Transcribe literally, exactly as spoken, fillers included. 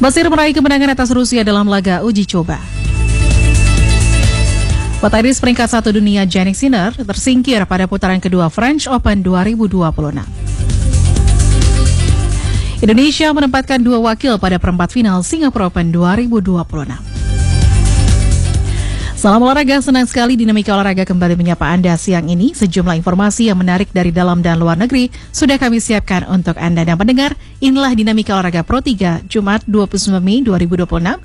Mesir meraih kemenangan atas Rusia dalam laga uji coba. Petenis peringkat satu dunia Jannik Sinner tersingkir pada putaran kedua French Open dua ribu dua puluh enam. Indonesia menempatkan dua wakil pada perempat final Singapore Open dua ribu dua puluh enam. Salam olahraga, senang sekali Dinamika Olahraga kembali menyapa Anda siang ini. Sejumlah informasi yang menarik dari dalam dan luar negeri sudah kami siapkan untuk Anda dan pendengar. Inilah Dinamika Olahraga Pro tiga, Jumat dua puluh sembilan Mei dua ribu dua puluh enam,